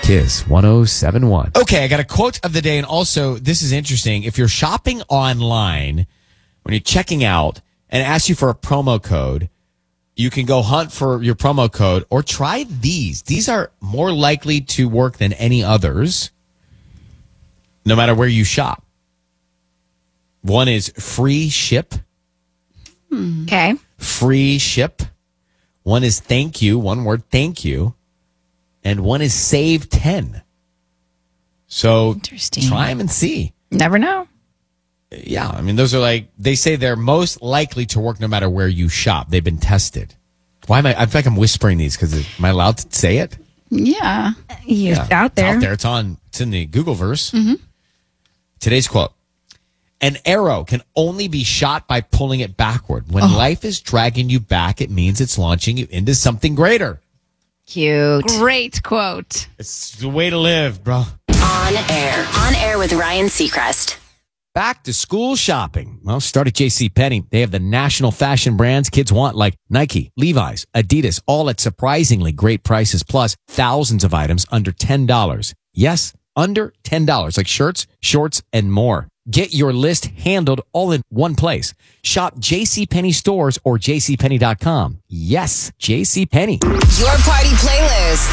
Kiss 1071. Okay, I got a quote of the day. And also, this is interesting. If you're shopping online, when you're checking out and it asks you for a promo code, you can go hunt for your promo code or try these. These are more likely to work than any others, no matter where you shop. One is free ship. Okay. Free ship. One is thank you. One word, thank you. And one is save 10. So Interesting. Try them and see. Never know. Yeah. I mean, those are like, they say they're most likely to work no matter where you shop. They've been tested. Why am I feel like I'm whispering these because am I allowed to say it? Yeah. Yeah. Out there. It's out there. It's in the Google verse. Mm-hmm. Today's quote. An arrow can only be shot by pulling it backward. When life is dragging you back, it means it's launching you into something greater. Cute. Great quote. It's the way to live, bro. On air with Ryan Seacrest. Back to school shopping. Well, start at JCPenney. They have the national fashion brands kids want like Nike, Levi's, Adidas, all at surprisingly great prices, plus thousands of items under $10. Yes, under $10, like shirts, shorts, and more. Get your list handled all in one place. Shop JCPenney stores or jcpenney.com. Yes, JCPenney. Your party playlist.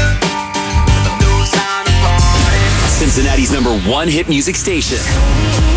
Cincinnati's #1 hit music station.